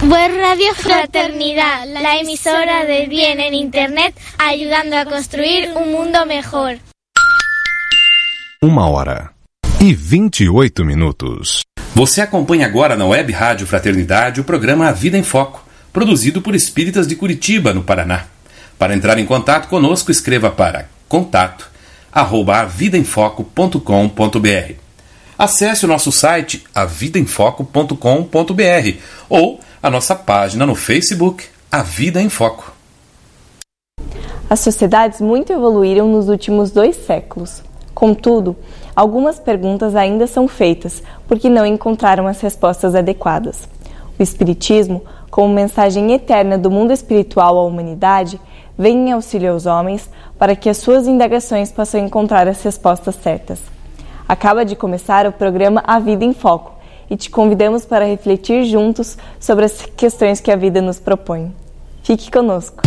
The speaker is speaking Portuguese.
Web Radio Fraternidad, la emisora del bien en Internet, ayudando a construir un mundo mejor. 1h28. Você acompanha agora na Web Rádio Fraternidade o programa A Vida em Foco, produzido por espíritas de Curitiba, no Paraná. Para entrar em contato conosco, escreva para contato@avidaemfoco.com.br. Acesse o nosso site avidaemfoco.com.br ou a nossa página no Facebook, A Vida em Foco. As sociedades muito evoluíram nos últimos 2 séculos. Contudo, algumas perguntas ainda são feitas porque não encontraram as respostas adequadas. O Espiritismo, como mensagem eterna do mundo espiritual à humanidade, vem em auxílio aos homens para que as suas indagações possam encontrar as respostas certas. Acaba de começar o programa A Vida em Foco e te convidamos para refletir juntos sobre as questões que a vida nos propõe. Fique conosco!